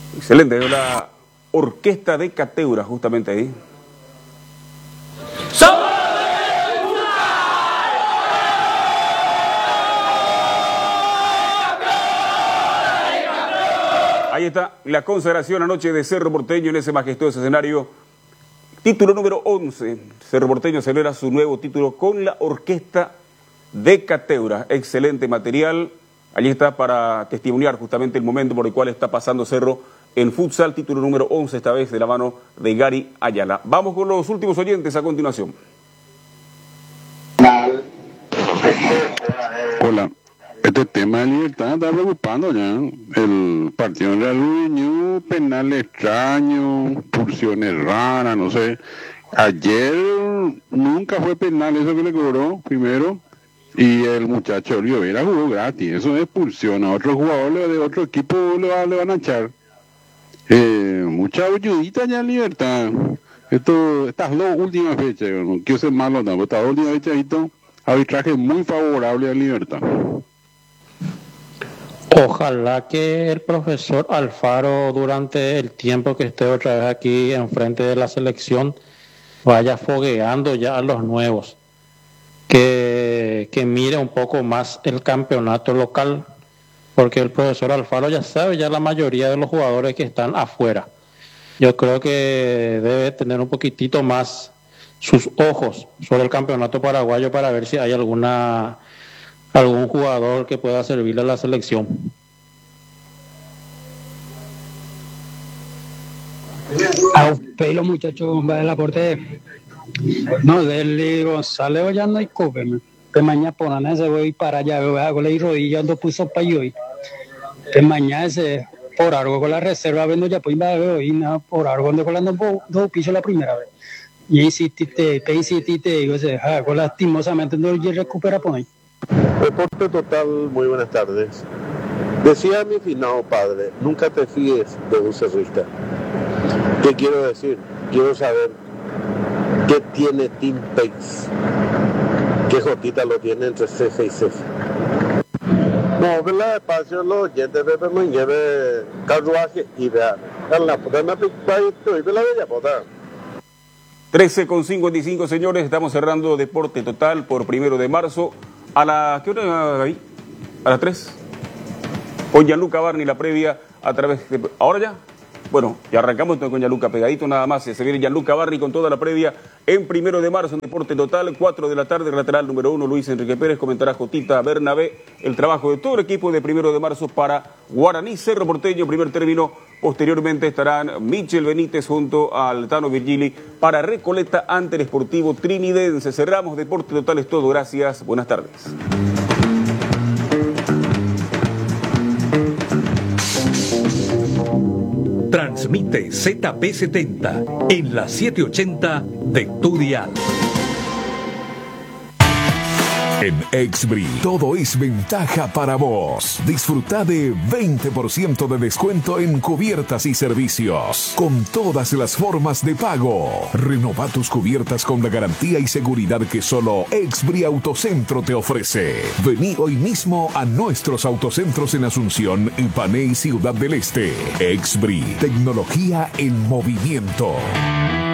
Excelente, la orquesta de Cateura, justamente ahí. Ahí está la consagración anoche de Cerro Porteño en ese majestuoso escenario. Título número 11. Cerro Porteño celebra su nuevo título con la orquesta de Cateura. Excelente material. Allí está para testimoniar justamente el momento por el cual está pasando Cerro en futsal. Título número 11, esta vez de la mano de Gary Ayala. Vamos con los últimos oyentes a continuación. Hola. Este tema de Libertad está preocupando ya. El partido de Real penal extraño, pulsiones raras, no sé. Ayer nunca fue penal eso que le cobró primero. Y el muchacho Olivera jugó gratis. Eso es expulsión. A otro jugador de otro equipo le van a echar. Mucha ayudita ya en Libertad. Estas dos últimas fechas, no quiero ser malo, no, estas dos últimas fechas, arbitraje muy favorable a Libertad. Ojalá que el profesor Alfaro, durante el tiempo que esté otra vez aquí enfrente de la selección, vaya fogueando ya a los nuevos, que mire un poco más el campeonato local, porque el profesor Alfaro ya sabe ya la mayoría de los jugadores que están afuera. Yo creo que debe tener un poquitito más sus ojos sobre el campeonato paraguayo para ver si hay algún jugador que pueda servirle a la selección. A usted y los muchachos del aporte, no, del González ya no hay cope, que mañana ponen ese voy para allá, hago la rodilla, ando puso para yo, que mañana ese por algo con la reserva, vendo ya pues va hoy, nada, por algo ando colando dos pisos la primera vez. Y insististe, digo, con lastimosamente no lo recupera por ahí. Reporte total, muy buenas tardes. Decía mi finado padre, nunca te fíes de un cerrista. ¿Qué quiero decir? Quiero saber qué tiene Team Pace, qué jotita lo tiene entre ceja y ceja. No, que la espacio los oyentes de me lleve carruaje y vean. La puta me picadito y la bella puta. 13:55, señores, estamos cerrando Deporte Total por 1 de marzo. ¿A la qué hora, Gaby? ¿A las 3? Con Gianluca Barni, la previa a través de... ¿Ahora ya? Bueno, ya arrancamos entonces con Gianluca pegadito nada más. Se viene Gianluca Barni con toda la previa en 1 de marzo en Deporte Total, 4 de la tarde, lateral número 1, Luis Enrique Pérez, comentará Jotita Bernabé, el trabajo de todo el equipo de 1 de marzo para Guaraní, Cerro Porteño, primer término. Posteriormente estarán Michel Benítez junto al Tano Virgili para Recoleta ante el Sportivo Trinidense. Cerramos Deporte Total, es todo. Gracias, buenas tardes. Transmite ZP70 en la 780 de tu dial. En Exbri, todo es ventaja para vos. Disfruta de 20% de descuento en cubiertas y servicios, con todas las formas de pago. Renova tus cubiertas con la garantía y seguridad que solo Exbri Autocentro te ofrece. Vení hoy mismo a nuestros autocentros en Asunción, Ipané y Ciudad del Este. Exbri, tecnología en movimiento.